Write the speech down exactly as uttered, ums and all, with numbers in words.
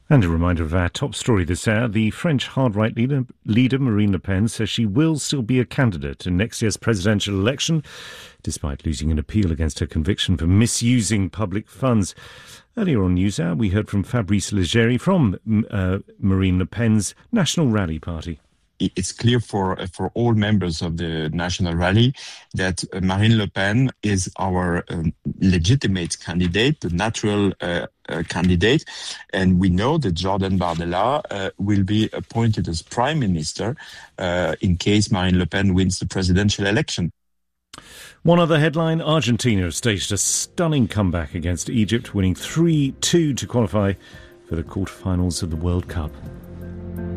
And a reminder of our top story this hour. The French hard-right leader, leader Marine Le Pen says she will still be a candidate in next year's presidential election, despite losing an appeal against her conviction for misusing public funds. Earlier on NewsHour, we heard from Fabrice Leggeri from uh, Marine Le Pen's National Rally Party. It's clear for for all members of the National Rally that uh, Marine Le Pen is our um, legitimate candidate, the natural uh, uh, candidate. And we know that Jordan Bardella uh, will be appointed as Prime Minister uh, in case Marine Le Pen wins the presidential election. One other headline, Argentina have staged a stunning comeback against Egypt, winning three two to qualify for the quarterfinals of the World Cup.